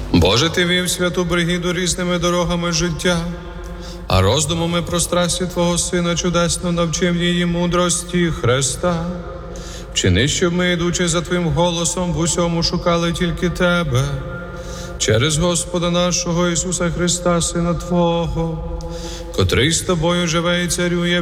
Боже, Ти вів святу бригіду різними дорогами життя, а роздумами про страсті Твого Сина чудесно навчив її мудрості Христа. Вчини, щоб ми, йдучи за Твоїм голосом, в усьому шукали тільки Тебе. Через Господа нашого Ісуса Христа, Сина Твого, котрий з Тобою живе і царює